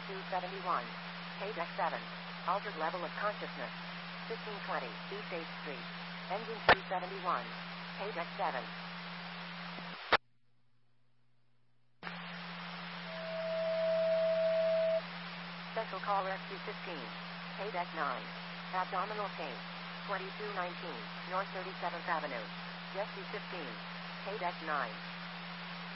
271. Paydeck 7. Altered level of consciousness. 1520 East 8th Street. Engine 271. Paydeck 7. Special call rescue 15. Paydeck 9. Abdominal pain. 2219 North 37th Avenue. Rescue 15. Paydeck 9.